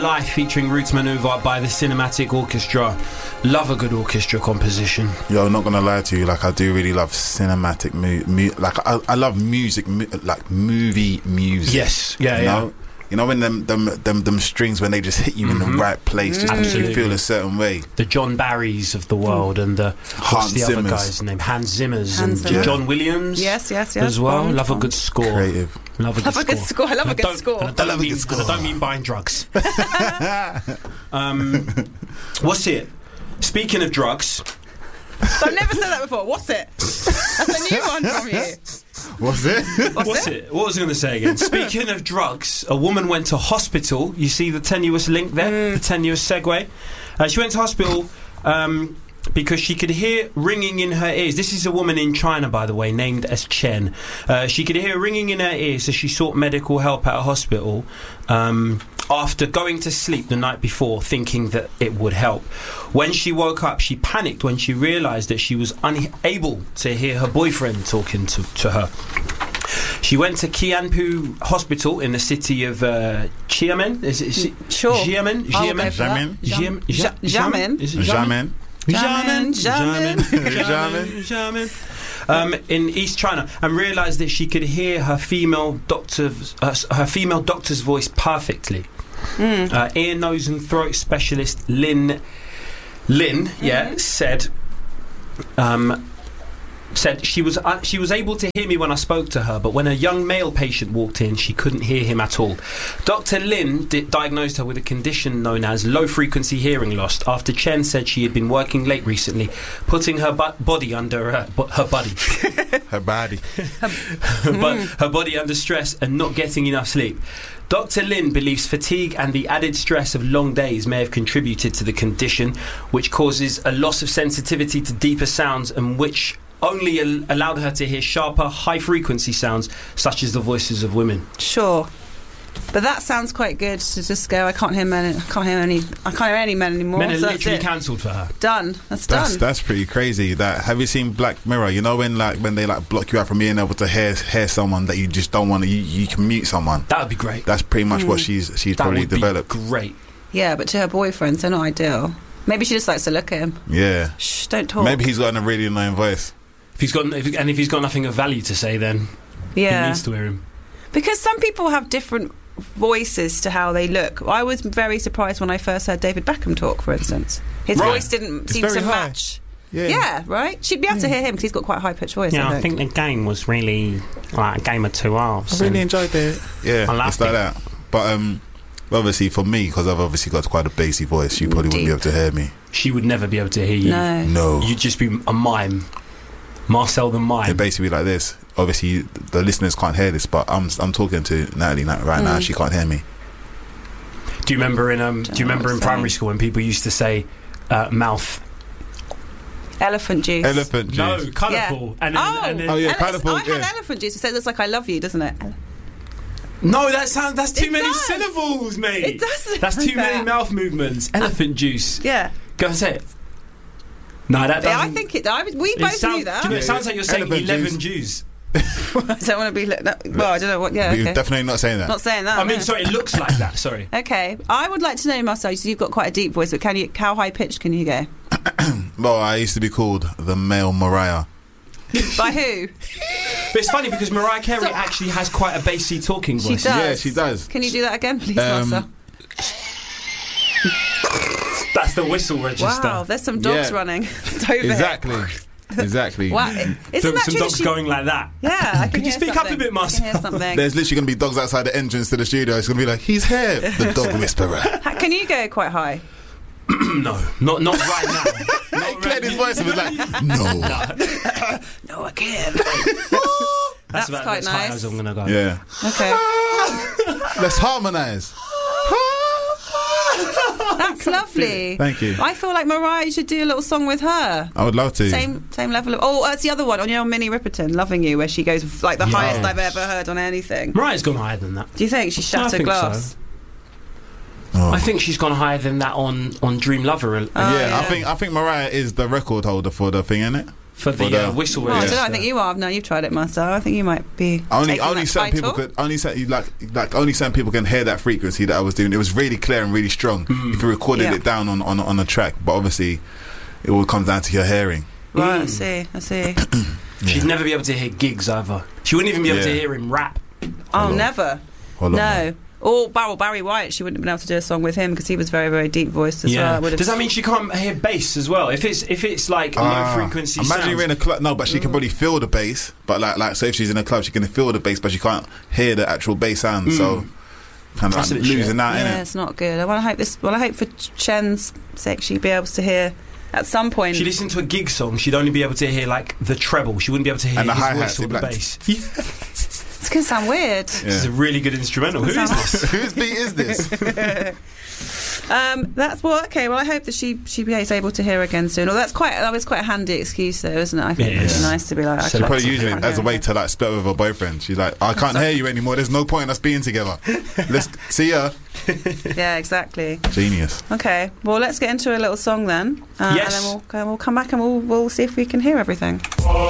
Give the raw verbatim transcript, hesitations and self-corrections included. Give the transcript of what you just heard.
Life featuring Roots Maneuver by the Cinematic Orchestra. Love a good orchestra composition. Yo, I'm not gonna lie to you, like I do really love cinematic mu- mu- like I, I love music mu- like movie music. Yes, yeah, you yeah. know? You know when them them them, them strings when they just hit you mm-hmm. in the right place, just Absolutely. to make you feel a certain way. The John Barrys of the world and the Hans what's the Zimmers. other guy's name? Hans Zimmers Hans and Zimmer. John Williams. Yes, yes, yes. As well. Fine, Love fine. a good score. Creative. Love a good Love score. a good score. I love And a good don't- score. and I don't I love a mean, good score. and I don't mean buying drugs. um, what's it? Speaking of drugs, So I've never said that before. What's it? That's a new one from you. What's it? What's, what's it? it? What was I going to say again? Speaking of drugs, a woman went to hospital. You see the tenuous link there, Mm. the tenuous segue. Uh, she went to hospital um, because she could hear ringing in her ears. This is a woman in China, by the way, named as Chen. Uh, she could hear ringing in her ears, so she sought medical help at a hospital um, after going to sleep the night before, thinking that it would help. When she woke up, she panicked when she realised that she was unable to hear her boyfriend talking to, to her. She went to Qianpu Hospital in the city of uh, Xiamen. Is it, is it Sure. Xiamen? I'll Xiamen? go for that. Xiamen? Xiamen? Ja- Xiamen? Is it Xiamen. Xiamen? Xiamen. Xiamen? Xiamen? Um, in East China, and realised that she could hear her female doctor's uh, her female doctor's voice perfectly. Mm. Uh, ear, nose, and throat specialist Lin Lin, yeah, Mm-hmm. said. Um, said she was uh, she was able to hear me when I spoke to her, but when a young male patient walked in, she couldn't hear him at all. Doctor Lin di- diagnosed her with a condition known as low-frequency hearing loss after Chen said she had been working late recently, putting her bu- body under uh, bu- her body, Her body. her, bu- her body under stress and not getting enough sleep. Doctor Lin believes fatigue and the added stress of long days may have contributed to the condition, which causes a loss of sensitivity to deeper sounds and which only al- allowed her to hear sharper, high-frequency sounds, such as the voices of women. Sure. But that sounds quite good to just go, I can't hear men, I can't hear any, I can't hear any men anymore. Men are so that's literally it. cancelled for her. Done. That's, That's done. that's pretty crazy. That have you seen Black Mirror? You know when like when they like block you out from being able to hear hear someone that you just don't want to. You, you can mute someone. That would be great. That's pretty much Mm. what she's she's That probably would developed. be great. Yeah, but to her boyfriends, they're not ideal. Maybe she just likes to look at him. Yeah. Shh, don't talk. Maybe he's got a really annoying voice. If he's got, if, and if he's got nothing of value to say, then Yeah. he needs to hear him. Because some people have different voices to how they look. I was very surprised when I first heard David Beckham talk, for instance. His Right. voice didn't It's seem very to high. match. Yeah. Yeah, right? She'd be able to hear him because he's got quite a high-pitched voice, Yeah, I I think. think the game was really like a game of two halves. I really and enjoyed it. Yeah, I it's loved like it. that. But um, obviously for me, because I've obviously got quite a bassy voice, you probably wouldn't be able to hear me. She would never be able to hear you. No. No. You'd just be a mime. Marcel the It'd mime. basically be like this. Obviously, the listeners can't hear this, but I'm I'm talking to Natalie na- right now. Mm. She can't hear me. Do you remember in um? Don't Do you know remember what in to primary say. school when people used to say uh, mouth? Elephant juice. Elephant juice. No, colourful. And then, Oh, and then, Oh, yeah, ele- colourful, I had yeah. elephant juice. It says it's like I love you, doesn't it? No, that sounds. That's too It many does. syllables, mate. It does. That's too many That. mouth movements. Elephant juice. Yeah. Go and say it. No, that doesn't. Yeah, I think it. I, we it both sound- knew that. Do you know, it sounds like you're saying Elephant eleven juice. Jews. I don't want to be. Look, no, well, I don't know what. Yeah. But you're Okay. definitely not saying that. Not saying that. I mean, no. sorry, it looks like that. Sorry. Okay, I would like to know, Marcel. So you've got quite a deep voice, but can you? How high pitched can you go? Well, I used to be called the male Mariah. By who? But it's funny because Mariah Carey So- actually has quite a bassy talking She voice. does. Yeah, she does. Can you do that again, please, Um, Marcel? That's the whistle register. Wow, there's some dogs Yeah. running over Exactly. exactly. here. Wow, isn't Some, that some true? dogs that she, going like that. Yeah, I can Could you hear speak up a something. bit, I can Marcel? hear something. There's literally going to be dogs outside the entrance to the studio. It's going to be like, he's here. The dog whisperer. Ha- Can you go quite high? No, not not right now. He Not cleared right his voice and was like, no. No, I can't. That's, That's about quite as high nice. as I'm gonna go. Yeah. Okay, Let's harmonise. that's lovely. Thank you. I feel like Mariah should do a little song with her. I would love to. Same same level of. Oh, that's the other one on your Minnie Riperton, "Loving You," where she goes like the Yeah. highest I've ever heard on anything. Mariah's gone higher than that. Do you think she I shattered think glass? so. Oh. I think she's gone higher than that on, on Dream Lover. Oh, yeah, yeah. I think I think Mariah is the record holder for the thing, isn't it? for the, For the- uh, whistle. Well, I don't register. know. I think you are. No, you've tried it, Marcel. I think you might be. Only, taking only that certain people title. could. Only certain, like, like only certain people can hear that frequency that I was doing. It was really clear and really strong. Mm. If you recorded Yeah. it down on, on on a track, but obviously, it all comes down to your hearing. Right, I Mm. see. I see. She'd never be able to hear gigs either. She wouldn't even be able to Yeah. hear him rap. Oh, Hold on. never. Hold on, No. man. Or Barry, Barry White, she wouldn't have been able to do a song with him because he was very, very deep voiced as well. Yeah. I would have- Does that mean she can't hear bass as well? If it's if it's like Ah, low frequency Imagine sounds. you're in a club. No, but she can probably feel the bass. But like, like, so if she's in a club, she can feel the bass, but she can't hear the actual bass sound. So, kind of That's a like bit losing shit. out, yeah, innit? it's not good. I want to hope this. Well, I hope for Chen's sake she'd be able to hear at some point. She listened to a gig song, she'd only be able to hear like the treble. She wouldn't be able to hear And the his hi-hats, voice or the it'd be like- bass. It's going to sound weird. This is a really good instrumental. Who is Sounds- this? Whose beat is this? Um, that's well, okay. Well, I hope that she she is able to hear again soon. Or that's quite that was quite a handy excuse, though, isn't it? I think Yeah, it's yeah. nice to be like. I So can't- Probably I using it can't as a hear way it. to like split with her boyfriend. She's like, I can't hear you anymore. There's no point in us being together. Let's see ya. Yeah, exactly. Genius. Okay. Well, let's get into a little song then, uh, Yes. and then we'll uh, we'll come back and we'll we'll see if we can hear everything.